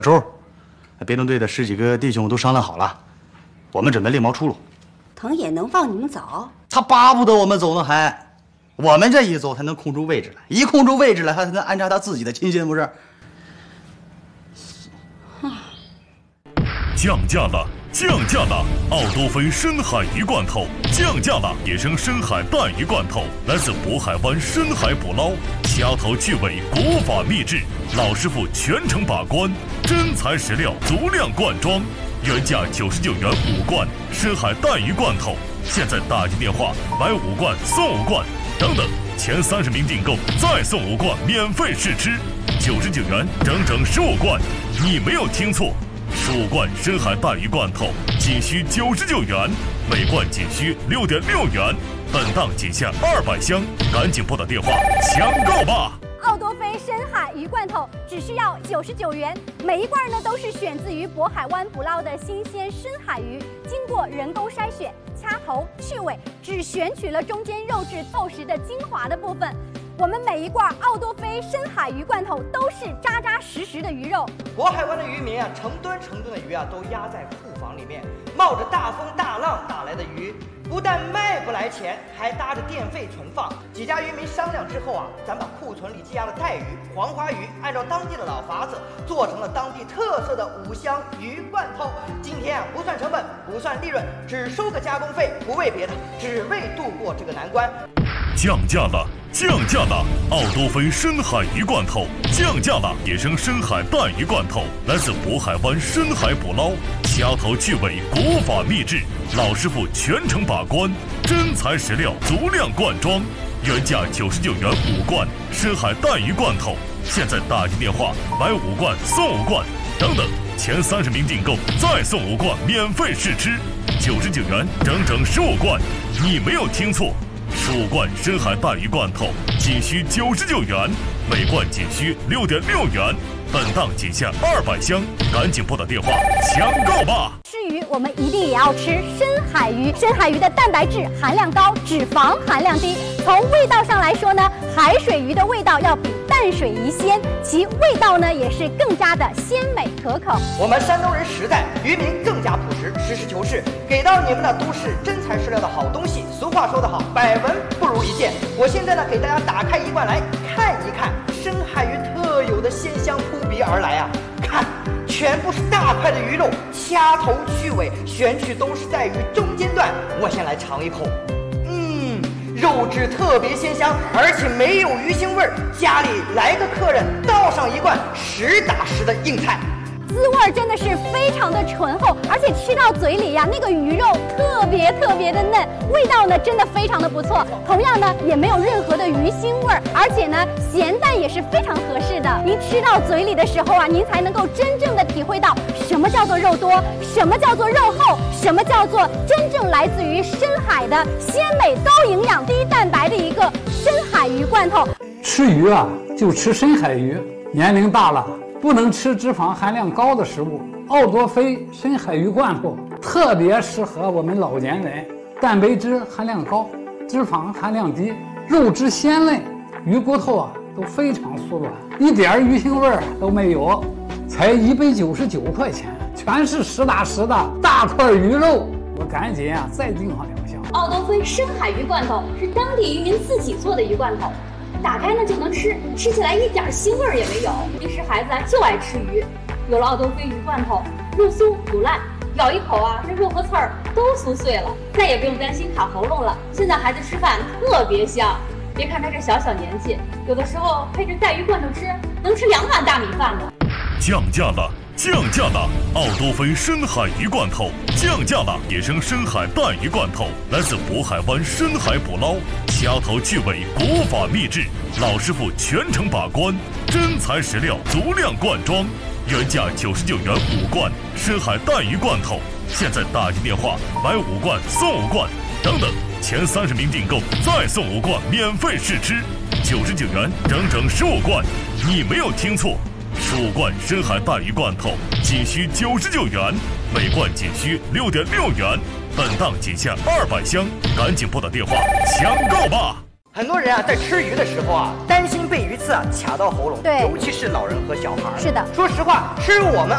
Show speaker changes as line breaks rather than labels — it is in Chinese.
周，别动队的10几个弟兄都商量好了，我们准备另谋出路。
腾也能放你们走？
他巴不得我们走呢，还我们这一走才能空出位置来，一空出位置来，他才能安插他自己的亲信，不是？
降价了！降价了！奥多菲深海鱼罐头降价了！野生深海带鱼罐头来自渤海湾深海捕捞，掐头去尾，国法秘制，老师傅全程把关，真材实料，足量灌装，原价99元5罐深海带鱼罐头，现在打进电话买5罐送5罐，等等，前30名订购再送5罐免费试吃，99元整整15罐，你没有听错。15罐深海带鱼罐头仅需99元，每罐仅需6.6元，本档仅限200箱，赶紧拨打电话抢购吧！
奥多菲深海鱼罐头只需要99元，每一罐呢都是选自于渤海湾捕捞的新鲜深海鱼，经过人工筛选、掐头去尾，只选取了中间肉质厚实的精华的部分。我们每一罐奥多菲深海鱼罐头都是扎扎实实的鱼肉。
渤海湾的渔民啊，成吨的鱼啊，都压在库房里面，冒着大风大浪打来的鱼，不但卖不来钱，还搭着电费存放。几家渔民商量之后啊，咱把库存里积压的带鱼、黄花鱼，按照当地的老法子，做成了当地特色的5香鱼罐头。今天啊，不算成本，不算利润，只收个加工费，不为别的，只为度过这个难关。
降价了！降价了！奥多菲深海鱼罐头降价了！野生深海带鱼罐头来自渤海湾深海捕捞，掐头去尾，国法秘制，老师傅全程把关，真材实料，足量灌装，原价99元5罐深海带鱼罐头，现在打进电话买5罐送5罐，等等，前30名订购再送5罐免费试吃，99元整整15罐，你没有听错。15罐深海带鱼罐头仅需99元，每罐仅需6.6元，本档仅限200箱，赶紧拨打电话抢购吧！
吃鱼我们一定也要吃深海鱼，深海鱼的蛋白质含量高，脂肪含量低。从味道上来说呢，海水鱼的味道要比淡水鱼鲜，其味道呢也是更加的鲜美可口。
我们山东人实在，渔民更加朴实，实事求是，给到你们的都是真材实料的好东西。俗话说得好，百闻不如一见。我现在呢，给大家打开一罐来看一看，深海鱼特有的鲜香扑鼻而来啊！看，全部是大块的鱼肉，掐头去尾，选取都是在鱼中间段。我先来尝一口，肉质特别鲜香，而且没有鱼腥味儿。家里来个客人，倒上一罐实打实的硬菜。
滋味真的是非常的醇厚，而且吃到嘴里呀，那个鱼肉特别的嫩，味道呢真的非常的不错。同样呢，也没有任何的鱼腥味儿，而且呢，咸淡也是非常合适的。您吃到嘴里的时候啊，您才能够真正的体会到什么叫做肉多，什么叫做肉厚，什么叫做真正来自于深海的鲜美、高营养、低蛋白的一个深海鱼罐头。
吃鱼啊，就吃深海鱼，年龄大了不能吃脂肪含量高的食物。奥多菲深海鱼罐头特别适合我们老年人，蛋白质含量高，脂肪含量低，肉质鲜嫩，鱼骨头啊都非常酥软，一点鱼腥味儿都没有，才199块钱，全是实打实的大块鱼肉。我赶紧啊再订上2箱。
奥多菲深海鱼罐头是当地渔民自己做的鱼罐头，打开呢就能吃，吃起来一点腥味也没有。平时孩子就爱吃鱼，有了奥多菲鱼罐头，肉酥不烂，咬一口啊，这肉和刺儿都酥碎了，再也不用担心卡喉咙了。现在孩子吃饭特别香，别看他这小年纪，有的时候配着带鱼罐头吃，能吃2碗大米饭呢。
降价了！降价了！奥多菲深海鱼罐头降价了！野生深海带鱼罐头来自渤海湾深海捕捞，掐头去尾，国法秘制，老师傅全程把关，真材实料，足量灌装，原价99元5罐深海带鱼罐头，现在打进电话买5罐送5罐，等等，前30名订购再送5罐免费试吃，99元整整15罐，你没有听错。15罐深海带鱼罐头仅需99元，每罐仅需6.6元，本档仅限200箱，赶紧拨打电话抢购吧！
很多人啊，在吃鱼的时候啊，担心被鱼刺啊卡到喉咙，
对，
尤其是老人和小孩。
是的，
说实话，吃我们